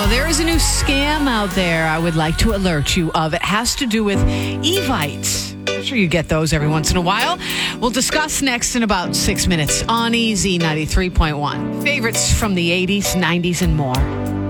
There is a new scam out there I would like to alert you of. It has to do with Evites. I'm sure you get those every once in a while. We'll discuss next in about 6 minutes on Easy 93.1. Favorites from the 80s, 90s, and more.